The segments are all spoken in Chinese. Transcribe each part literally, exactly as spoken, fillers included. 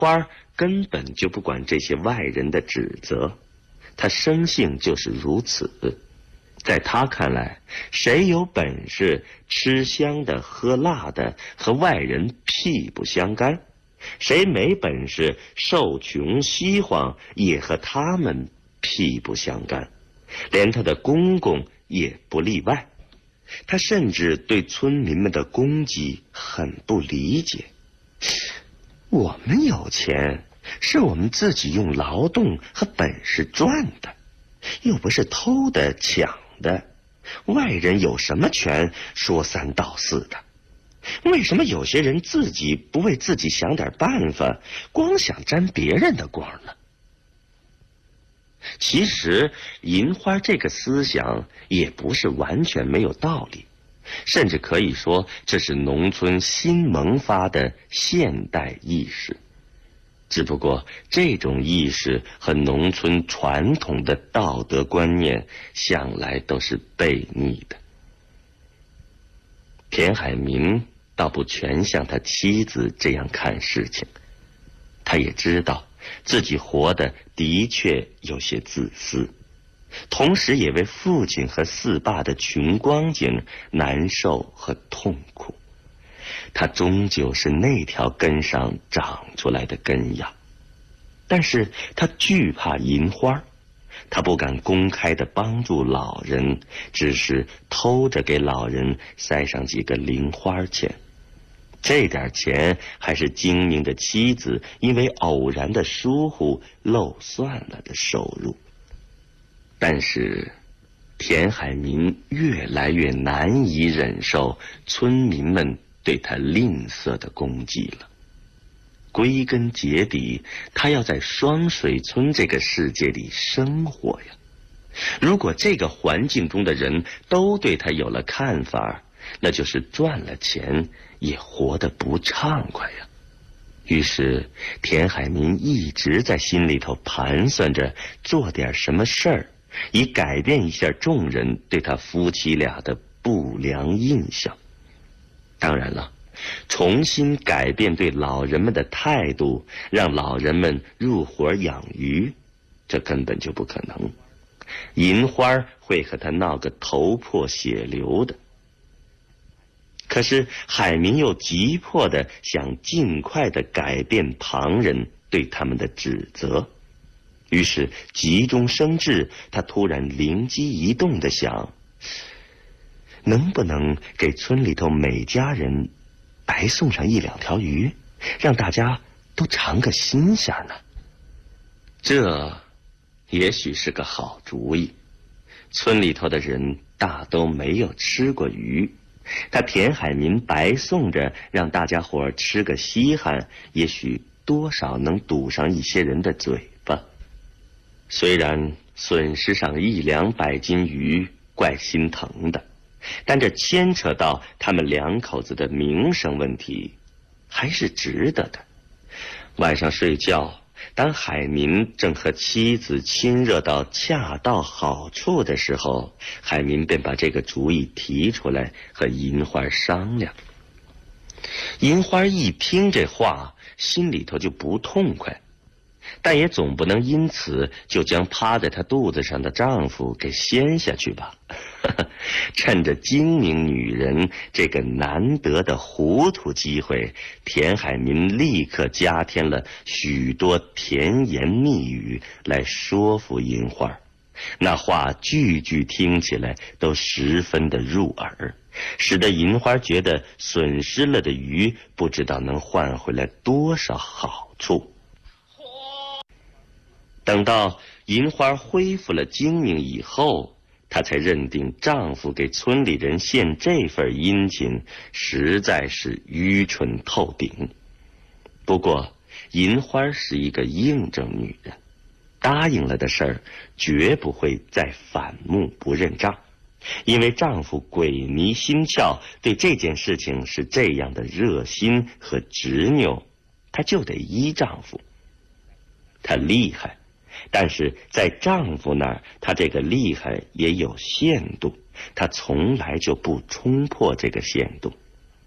花根本就不管这些外人的指责，他生性就是如此。在他看来，谁有本事吃香的喝辣的，和外人屁不相干；谁没本事受穷饥荒，也和他们屁不相干，连他的公公也不例外。他甚至对村民们的攻击很不理解。我们有钱，是我们自己用劳动和本事赚的，又不是偷的抢的，外人有什么权说三道四的？为什么有些人自己不为自己想点办法，光想沾别人的光呢？其实银花这个思想也不是完全没有道理，甚至可以说这是农村新萌发的现代意识。只不过这种意识和农村传统的道德观念向来都是悖逆的。田海民倒不全像他妻子这样看事情，他也知道自己活得的确有些自私，同时也为父亲和四爸的穷光景难受和痛苦。他终究是那条根上长出来的根呀，但是他惧怕银花，他不敢公开的帮助老人，只是偷着给老人塞上几个零花钱。这点钱还是精明的妻子因为偶然的疏忽漏算了的收入。但是田海民越来越难以忍受村民们对他吝啬的攻击了。归根结底，他要在双水村这个世界里生活呀。如果这个环境中的人都对他有了看法，那就是赚了钱也活得不畅快呀。于是田海民一直在心里头盘算着做点什么事儿，以改变一下众人对他夫妻俩的不良印象。当然了，重新改变对老人们的态度，让老人们入伙养鱼，这根本就不可能。银花会和他闹个头破血流的。可是海民又急迫地想尽快地改变旁人对他们的指责，于是急中生智，他突然灵机一动地想，能不能给村里头每家人白送上一两条鱼，让大家都尝个新鲜呢？这也许是个好主意。村里头的人大都没有吃过鱼，他田海民白送着让大家伙吃个稀罕，也许多少能堵上一些人的嘴巴。虽然损失上一两百斤鱼怪心疼的，但这牵扯到他们两口子的名声问题，还是值得的。晚上睡觉，当海民正和妻子亲热到恰到好处的时候，海民便把这个主意提出来和银花商量。银花一听这话，心里头就不痛快，但也总不能因此就将趴在她肚子上的丈夫给掀下去吧。趁着精明女人这个难得的糊涂机会，田海民立刻加添了许多甜言蜜语来说服银花，那话句句听起来都十分的入耳，使得银花觉得损失了的鱼不知道能换回来多少好处。等到银花恢复了精明以后，她才认定丈夫给村里人献这份殷勤实在是愚蠢透顶。不过银花是一个应征女人，答应了的事儿绝不会再反目不认账，因为丈夫鬼迷心窍，对这件事情是这样的热心和执拗，她就得依丈夫。她厉害，但是在丈夫那儿，她这个厉害也有限度，她从来就不冲破这个限度。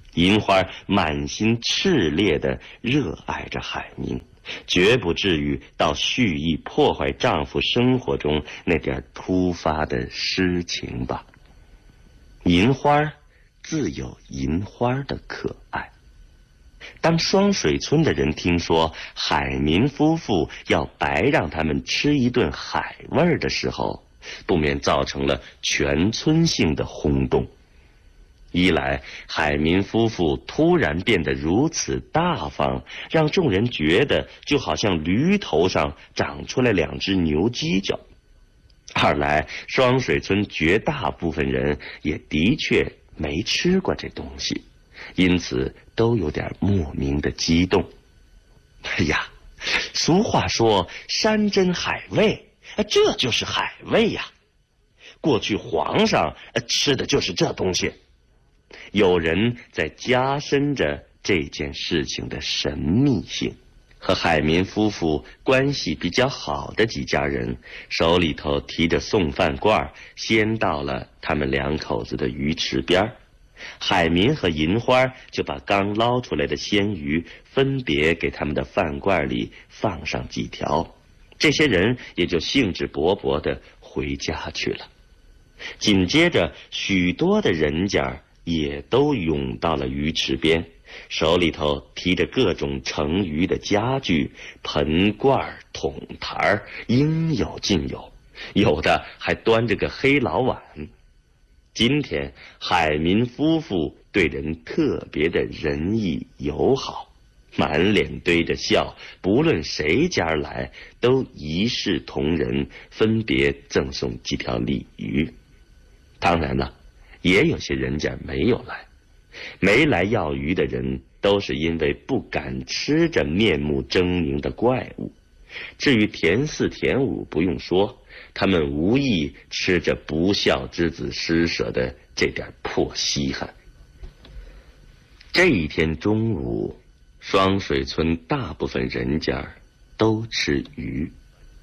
银花满心炽烈地热爱着海明，绝不至于到蓄意破坏丈夫生活中那点突发的诗情吧。银花自有银花的可爱。当双水村的人听说海民夫妇要白让他们吃一顿海味的时候，不免造成了全村性的轰动。一来，海民夫妇突然变得如此大方，让众人觉得就好像驴头上长出来两只牛犄角；二来，双水村绝大部分人也的确没吃过这东西，因此都有点莫名的激动。哎呀，俗话说山珍海味，这就是海味呀！过去皇上吃的就是这东西。有人在加深着这件事情的神秘性。和海民夫妇关系比较好的几家人，手里头提着送饭罐，先到了他们两口子的鱼池边。海民和银花就把刚捞出来的鲜鱼分别给他们的饭罐里放上几条，这些人也就兴致勃勃地回家去了。紧接着，许多的人家也都涌到了鱼池边，手里头提着各种盛鱼的家具，盆罐桶坛应有尽有，有的还端着个黑老碗。今天海民夫妇对人特别的仁义友好，满脸堆着笑，不论谁家来都一视同仁，分别赠送几条鲤鱼。当然了，也有些人家没有来，没来要鱼的人都是因为不敢吃这面目狰狞的怪物。至于田四田五不用说，他们无意吃着不孝之子施舍的这点破稀罕。这一天中午，双水村大部分人家都吃鱼，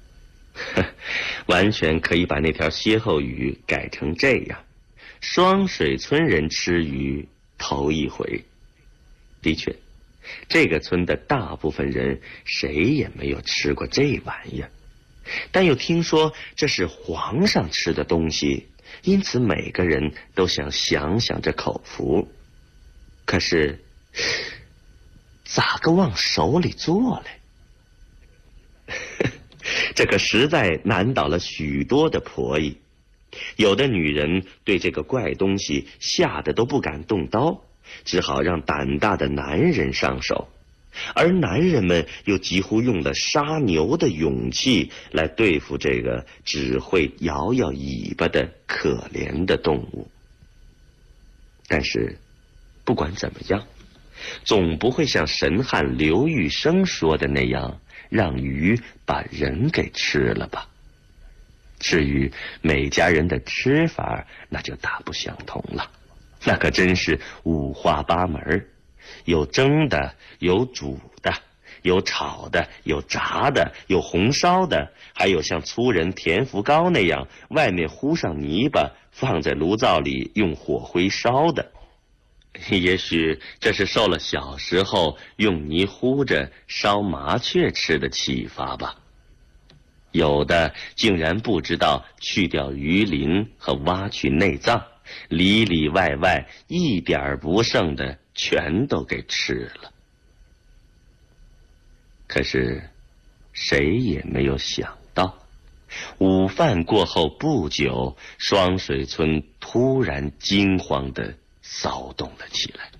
完全可以把那条歇后语改成这样：双水村人吃鱼头一回。的确，这个村的大部分人谁也没有吃过这玩意儿，但又听说这是皇上吃的东西，因此每个人都想享享这口福。可是咋个往手里做嘞？这可实在难倒了许多的婆姨。有的女人对这个怪东西吓得都不敢动刀，只好让胆大的男人上手，而男人们又几乎用了杀牛的勇气来对付这个只会摇摇尾巴的可怜的动物。但是不管怎么样，总不会像神汉刘玉生说的那样让鱼把人给吃了吧。至于每家人的吃法，那就大不相同了，那可真是五花八门，有蒸的，有煮的，有炒的，有炸的，有红烧的，还有像粗人甜福糕那样外面糊上泥巴，放在炉灶里用火灰烧的。也许这是受了小时候用泥糊着烧麻雀吃的启发吧。有的竟然不知道去掉鱼鳞和挖去内脏，里里外外一点不剩的全都给吃了。可是谁也没有想到，午饭过后不久，双水村突然惊慌地骚动了起来。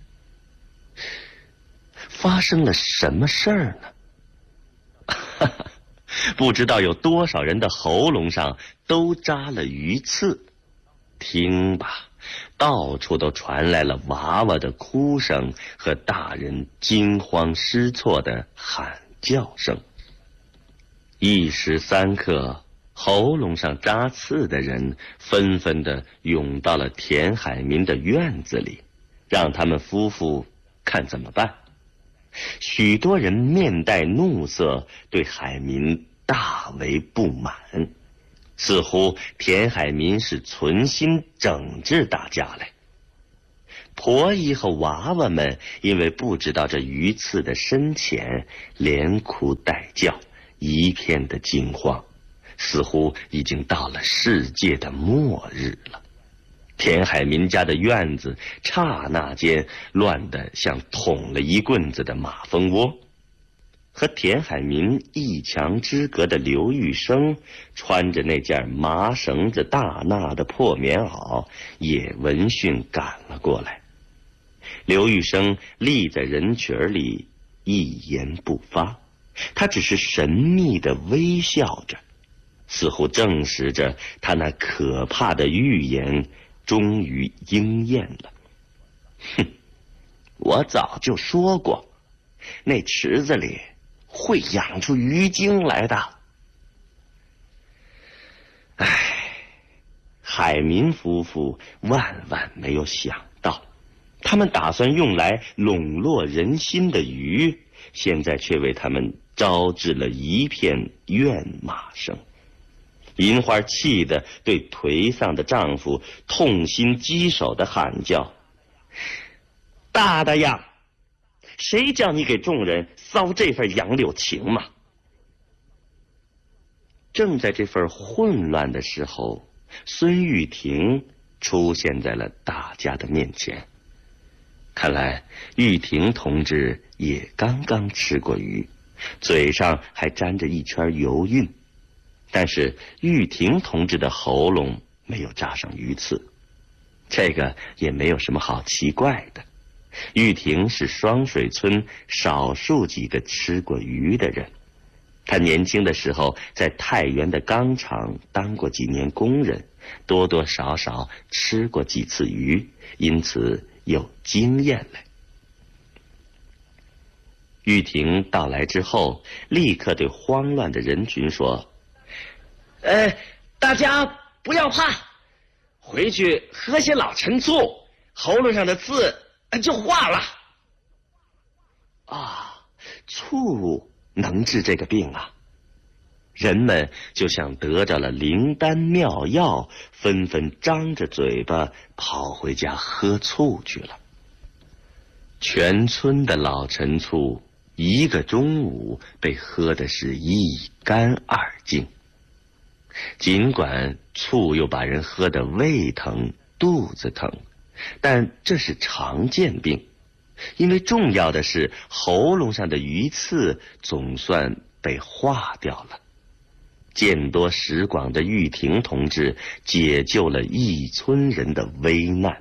发生了什么事儿呢？不知道有多少人的喉咙上都扎了鱼刺。听吧，到处都传来了娃娃的哭声和大人惊慌失措的喊叫声。一时三刻，喉咙上扎刺的人纷纷地涌到了田海民的院子里，让他们夫妇看怎么办。许多人面带怒色，对海民大为不满，似乎田海民是存心整治大家来。 婆姨和娃娃们因为不知道这鱼刺的深浅，连哭带叫，一片的惊慌，似乎已经到了世界的末日了。田海民家的院子刹那间乱得像捅了一棍子的马蜂窝。和田海民一墙之隔的刘玉生，穿着那件麻绳子大衲的破棉袄，也闻讯赶了过来。刘玉生立在人群里，一言不发，他只是神秘地微笑着，似乎证实着他那可怕的预言终于应验了。哼，我早就说过，那池子里会养出鱼精来的。唉，海民夫妇万万没有想到，他们打算用来笼络人心的鱼，现在却为他们招致了一片怨骂声。银花气得对颓丧的丈夫痛心疾首地喊叫：大大呀，谁叫你给众人骚这份杨柳情嘛？正在这份混乱的时候，孙玉婷出现在了大家的面前。看来玉婷同志也刚刚吃过鱼，嘴上还沾着一圈油晕，但是玉婷同志的喉咙没有扎上鱼刺，这个也没有什么好奇怪的。玉婷是双水村少数几个吃过鱼的人，她年轻的时候在太原的钢厂当过几年工人，多多少少吃过几次鱼，因此有经验了。玉婷到来之后，立刻对慌乱的人群说：呃，大家不要怕，回去喝些老陈醋，喉咙上的刺就化了。啊，醋能治这个病啊！人们就像得着了灵丹妙药，纷纷张着嘴巴跑回家喝醋去了。全村的老陈醋一个中午被喝的是一干二净。尽管醋又把人喝得胃疼肚子疼，但这是常见病，因为重要的是喉咙上的鱼刺总算被化掉了。见多识广的玉婷同志解救了一村人的危难。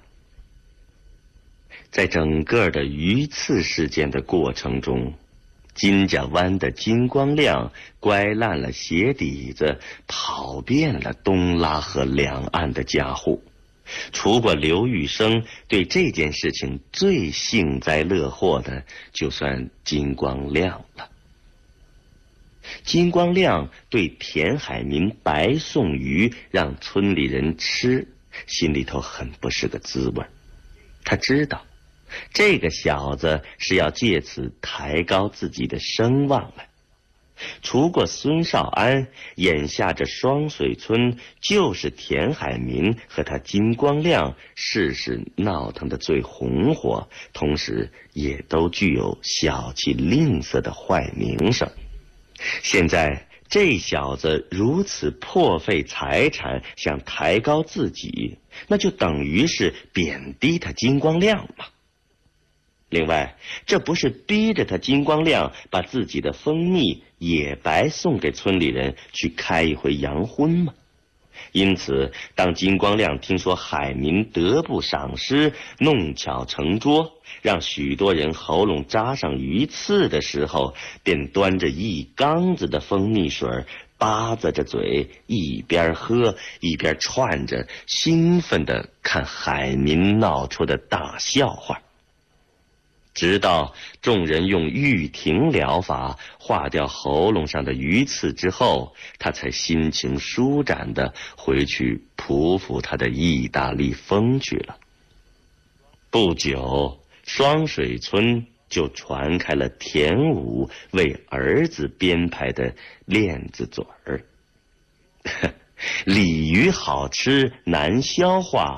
在整个的鱼刺事件的过程中，金家湾的金光亮乖烂了鞋底子，跑遍了东拉河两岸的家户。除过刘玉生对这件事情最幸灾乐祸的，就算金光亮了。金光亮对田海民白送鱼让村里人吃，心里头很不是个滋味。他知道这个小子是要借此抬高自己的声望来。除过孙少安，眼下这双水村就是田海民和他金光亮事事闹腾的最红火，同时也都具有小气吝啬的坏名声。现在这小子如此破费财产想抬高自己，那就等于是贬低他金光亮嘛。另外，这不是逼着他金光亮把自己的蜂蜜也白送给村里人去开一回洋荤吗？因此，当金光亮听说海民得不赏识，弄巧成拙，让许多人喉咙扎上鱼刺的时候，便端着一缸子的蜂蜜水，吧咂着嘴，一边喝一边串着，兴奋地看海民闹出的大笑话。直到众人用玉婷疗法化掉喉咙上的鱼刺之后，他才心情舒展地回去匍匐他的意大利风去了。不久，双水村就传开了田武为儿子编排的链子嘴儿。鲤鱼好吃难消化，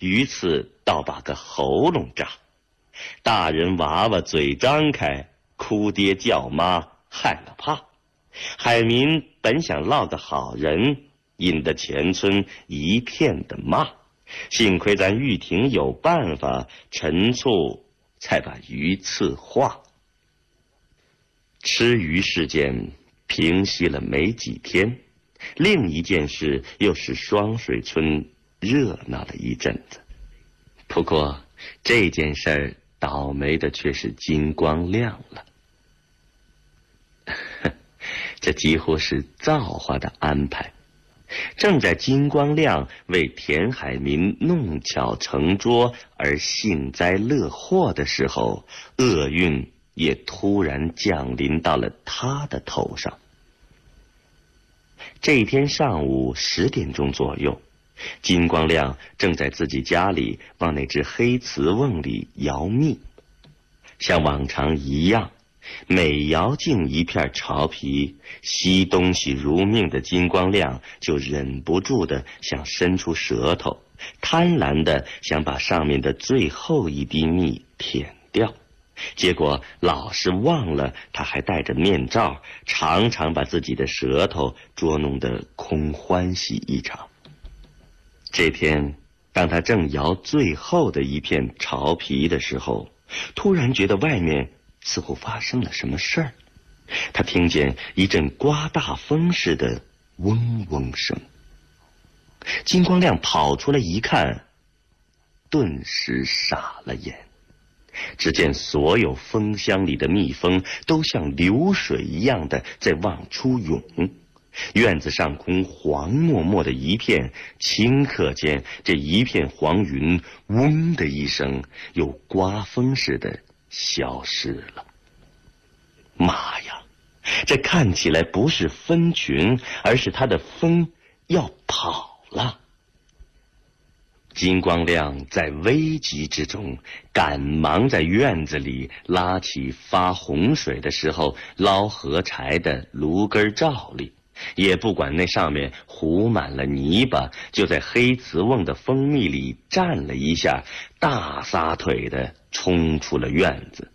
鱼刺倒把个喉咙扎。大人娃娃嘴张开，哭爹叫妈害了怕。海民本想落个好人，引得全村一片的骂。幸亏咱玉婷有办法，陈醋才把鱼刺化。吃鱼事件平息了没几天，另一件事又使双水村热闹了一阵子。不过这件事儿倒霉的却是金光亮了。这几乎是造化的安排。正在金光亮为田海民弄巧成拙而幸灾乐祸的时候，厄运也突然降临到了他的头上。这天上午十点钟左右，金光亮正在自己家里往那只黑瓷瓮里摇蜜。像往常一样，每摇进一片巢皮，吸东西如命的金光亮就忍不住的想伸出舌头，贪婪的想把上面的最后一滴蜜舔掉。结果老是忘了他还戴着面罩，常常把自己的舌头捉弄得空欢喜一场。这天当他正摇最后的一片巢皮的时候，突然觉得外面似乎发生了什么事儿。他听见一阵刮大风似的嗡嗡声。金光亮跑出来一看，顿时傻了眼。只见所有蜂箱里的蜜蜂都像流水一样的在往出涌，院子上空黄漠漠的一片，顷刻间这一片黄云嗡的一声又刮风似的消失了。妈呀，这看起来不是蜂群，而是他的蜂要跑了。金光亮在危急之中赶忙在院子里拉起发洪水的时候捞河柴的炉根罩里，也不管那上面糊满了泥巴，就在黑瓷瓮的蜂蜜里站了一下，大撒腿的冲出了院子。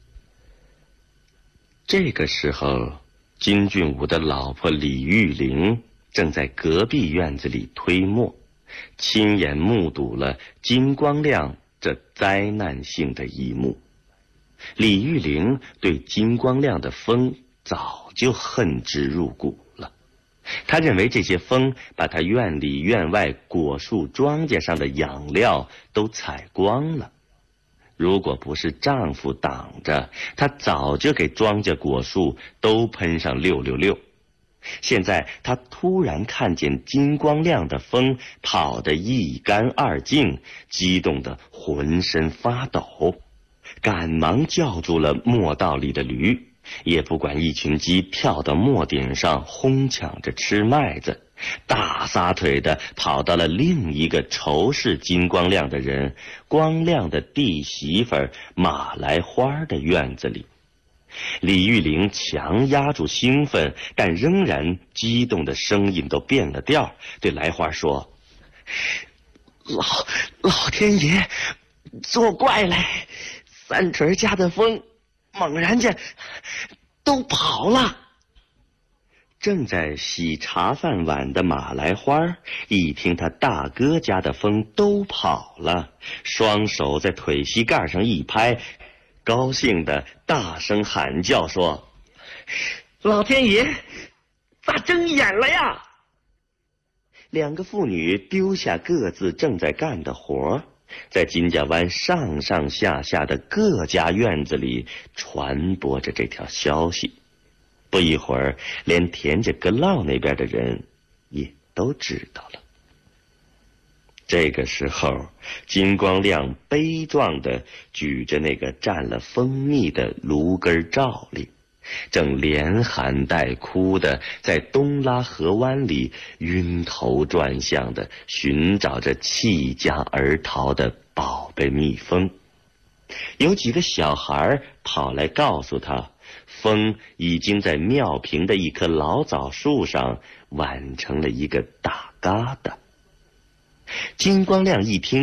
这个时候，金俊武的老婆李玉玲正在隔壁院子里推磨，亲眼目睹了金光亮这灾难性的一幕。李玉玲对金光亮的蜂早就恨之入骨了，他认为这些蜂把他院里院外果树庄稼上的养料都采光了，如果不是丈夫挡着，他早就给庄稼果树都喷上六六六。现在他突然看见金光亮的蜂跑得一干二净，激动得浑身发抖，赶忙叫住了磨道里的驴，也不管一群鸡跳到磨顶上哄抢着吃麦子，大撒腿的跑到了另一个仇视金光亮的人光亮的弟媳妇马来花的院子里。李玉玲强压住兴奋但仍然激动的声音都变了调，对来花说：老老天爷作怪嘞，三锤家的蜂猛然间都跑了。正在洗茶饭碗的马来花一听他大哥家的蜂都跑了，双手在腿膝盖上一拍，高兴的大声喊叫说：老天爷咋睁眼了呀！两个妇女丢下各自正在干的活，在金家湾上上下下的各家院子里传播着这条消息。不一会儿，连田家阁老那边的人也都知道了。这个时候，金光亮悲壮地举着那个蘸了蜂蜜的炉根罩里，正连喊带哭的在东拉河湾里晕头转向的寻找着弃家而逃的宝贝蜜蜂。有几个小孩跑来告诉他，蜂已经在庙坪的一棵老枣树上完成了一个大疙瘩。金光亮一听蜂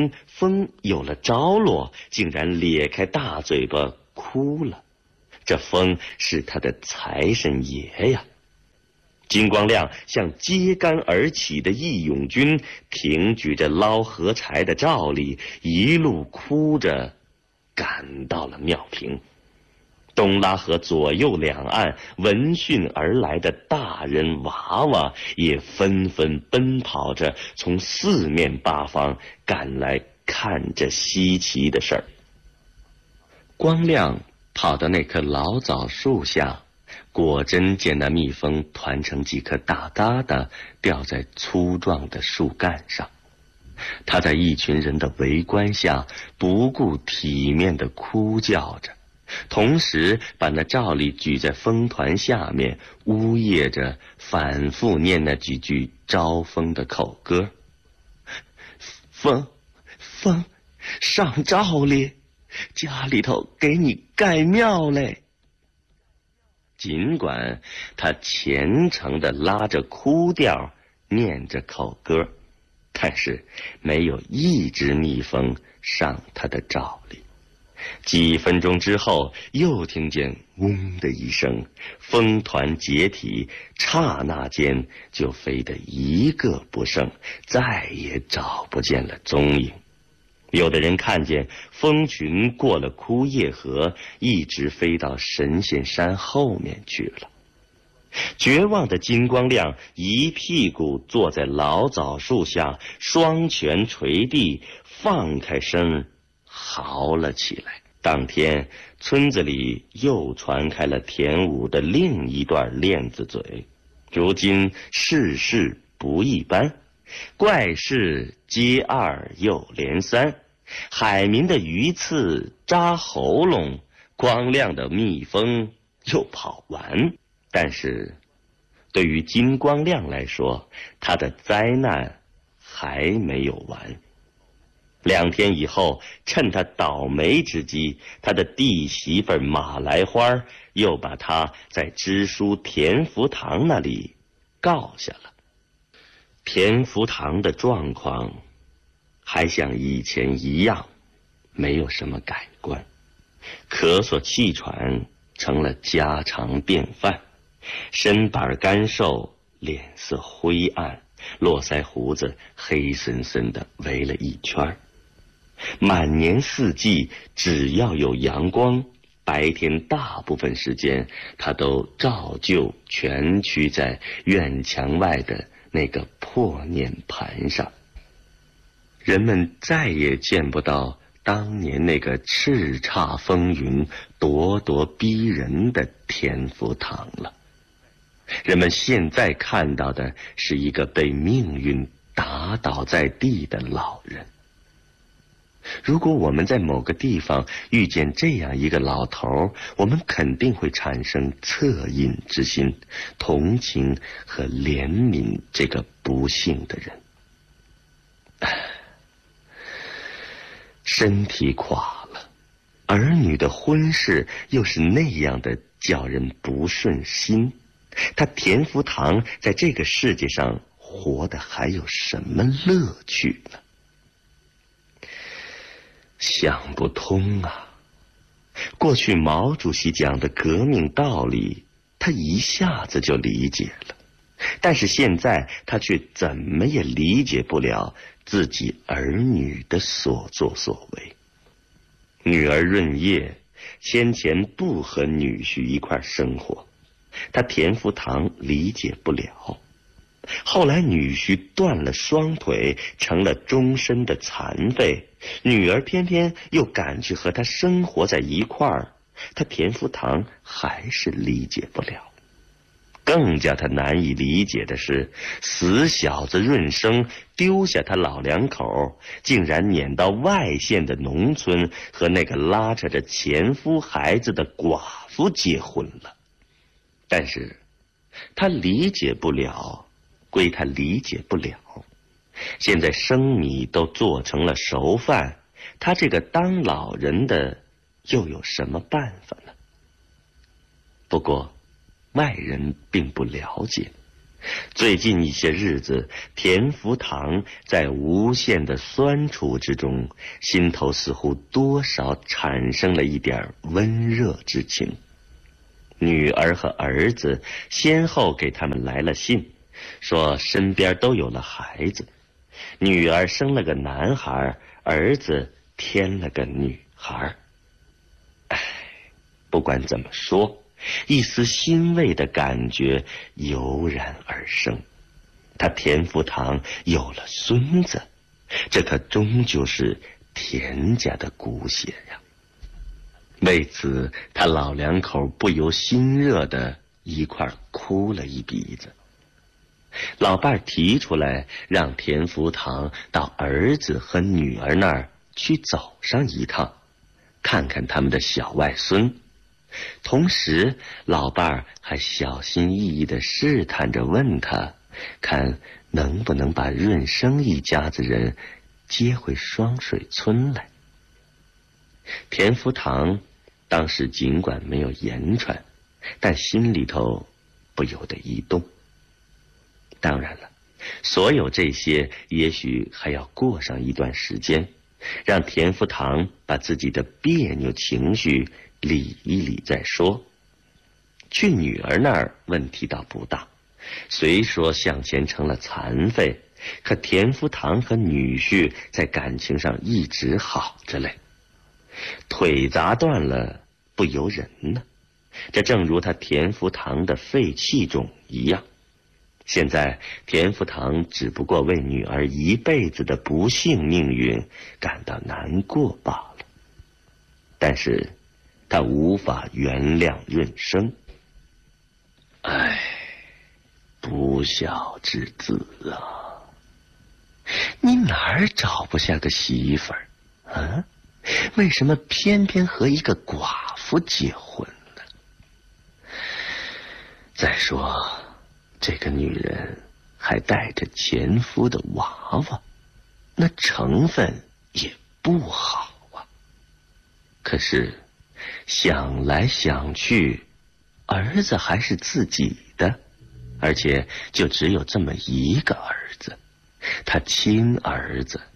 风有了着落，竟然咧开大嘴巴哭了。这风是他的财神爷呀！金光亮像揭竿而起的义勇军，挺举着捞河柴的照例，一路哭着赶到了庙坪。东拉河左右两岸闻讯而来的大人娃娃也纷纷奔跑着从四面八方赶来看这稀奇的事儿。光亮跑到那棵老枣树下，果真见那蜜蜂团成几颗大疙瘩掉在粗壮的树干上。他在一群人的围观下不顾体面地哭叫着，同时把那照例举在风团下面，呜咽着反复念那几句招风的口歌。风风上照例，家里头给你盖庙嘞。尽管他虔诚地拉着哭调念着口歌，但是没有一只蜜蜂上他的照例。几分钟之后，又听见嗡的一声，蜂团解体，刹那间就飞得一个不剩，再也找不见了踪影。有的人看见蜂群过了枯叶河，一直飞到神仙山后面去了。绝望的金光亮一屁股坐在老枣树下，双拳捶地，放开声嚎了起来。当天村子里又传开了田武的另一段链子嘴。如今世事不一般，怪事接二又连三，海民的鱼刺扎喉咙，光亮的蜜蜂又跑完。但是对于金光亮来说，他的灾难还没有完。两天以后，趁他倒霉之机，他的弟媳妇马来花又把他在支书田福堂那里告下了。田福堂的状况还像以前一样，没有什么改观，咳嗽气喘成了家常便饭，身板干瘦，脸色灰暗，络腮胡子黑森森的围了一圈。满年四季，只要有阳光，白天大部分时间他都照旧蜷曲在院墙外的那个破念盘上。人们再也见不到当年那个叱咤风云、咄咄逼人的田福堂了。人们现在看到的是一个被命运打倒在地的老人。如果我们在某个地方遇见这样一个老头，我们肯定会产生恻隐之心，同情和怜悯这个不幸的人。身体垮了，儿女的婚事又是那样的叫人不顺心，他田福堂在这个世界上活得还有什么乐趣呢？想不通啊！过去毛主席讲的革命道理，他一下子就理解了，但是现在他却怎么也理解不了自己儿女的所作所为。女儿润叶先前不和女婿一块生活，他田福堂理解不了。后来女婿断了双腿，成了终身的残废，女儿偏偏又赶去和他生活在一块儿，他田福堂还是理解不了。更加他难以理解的是，死小子润生丢下他老两口，竟然撵到外县的农村和那个拉扯着前夫孩子的寡妇结婚了。但是他理解不了，归他理解不了。现在生米都做成了熟饭，他这个当老人的又有什么办法呢？不过外人并不了解， 最近一些日子，田福堂在无限的酸楚之中，心头似乎多少产生了一点温热之情。女儿和儿子先后给他们来了信，说身边都有了孩子，女儿生了个男孩，儿子添了个女孩。唉，不管怎么说，一丝欣慰的感觉油然而生。他田福堂有了孙子，这可终究是田家的骨血呀。为此，他老两口不由心热的一块哭了一鼻子。老伴提出来让田福堂到儿子和女儿那儿去走上一趟，看看他们的小外孙。同时，老伴儿还小心翼翼地试探着问他，看能不能把润生一家子人接回双水村来。田福堂当时尽管没有言传，但心里头不由得一动。当然了，所有这些也许还要过上一段时间，让田福堂把自己的别扭情绪理一理再说。去女儿那儿问题倒不大，虽说向前成了残废，可田福堂和女婿在感情上一直好着嘞。腿砸断了不由人呢，这正如他田福堂的肺气肿一样。现在田福堂只不过为女儿一辈子的不幸命运感到难过罢了，但是他无法原谅润生。唉，不孝之子啊，你哪儿找不下个媳妇儿啊？为什么偏偏和一个寡妇结婚呢？再说这个女人还带着前夫的娃娃，那成分也不好啊。可是想来想去，儿子还是自己的，而且就只有这么一个儿子，他亲儿子。